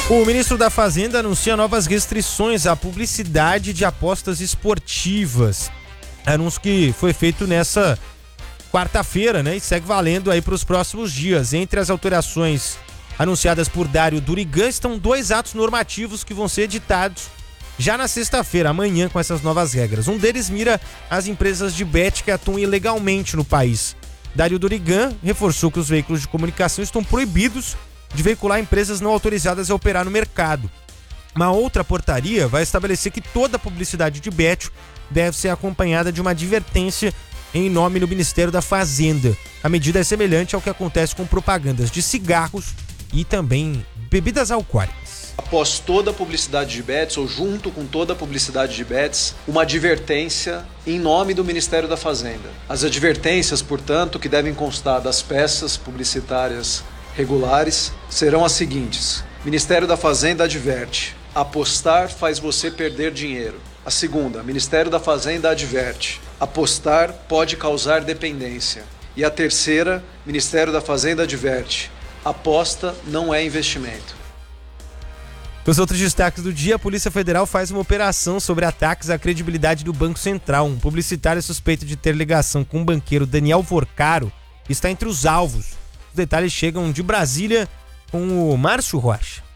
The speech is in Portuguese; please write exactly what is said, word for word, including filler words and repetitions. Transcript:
O ministro da Fazenda anuncia novas restrições à publicidade de apostas esportivas. Anúncio que foi feito nessa quarta-feira, né? E segue valendo aí para os próximos dias. Entre as alterações anunciadas por Dário Durigan estão dois atos normativos que vão ser editados já na sexta-feira, amanhã, com essas novas regras. Um deles mira as empresas de bet que atuam ilegalmente no país. Dário Durigan reforçou que os veículos de comunicação estão proibidos de veicular empresas não autorizadas a operar no mercado. Uma outra portaria vai estabelecer que toda publicidade de bet deve ser acompanhada de uma advertência em nome do Ministério da Fazenda. A medida é semelhante ao que acontece com propagandas de cigarros e também bebidas alcoólicas. Após toda a publicidade de bets, ou junto com toda a publicidade de bets, uma advertência em nome do Ministério da Fazenda. As advertências, portanto, que devem constar das peças publicitárias regulares serão as seguintes: Ministério da Fazenda adverte: apostar faz você perder dinheiro. A segunda: Ministério da Fazenda adverte: apostar pode causar dependência. E a terceira: Ministério da Fazenda adverte: aposta não é investimento. Os outros destaques do dia: a Polícia Federal faz uma operação sobre ataques à credibilidade do Banco Central. Um publicitário suspeito de ter ligação com o banqueiro Daniel Vorcaro está entre os alvos. Os detalhes chegam de Brasília com o Márcio Rocha.